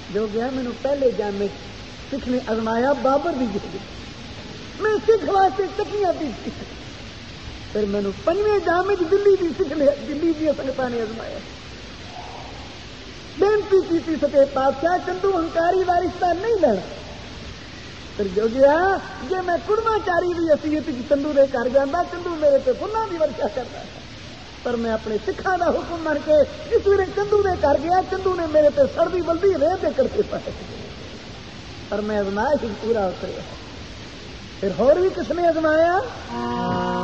जो गया मैंने पहले जामे सिख ने आजमाया बाबर की जिंदगी, मैं सिख वास्ते चकियां पीती, फिर मैंने पंजवें जामे दिल्ली की सिख ने दिल्ली दी संगतां ने आजमाया। बेनती की सके पातशाह चंदू हंकारी का रिश्ता नहीं लेना। फिर जो गया जे मैं कुड़माचारी की असीयत चंदू के घर जाता, चंदू मेरे पे फुल्लां की वर्षा करता है, पर मैं अपने सिखा का हुक्म मन के इस वे चंदू के घर गया। चंदू ने मेरे पे सर्दी बल्दी रेह दे करते पाए, पर मैं आजमाया ही पूरा उतरे। फिर होर भी किसने आजमाया?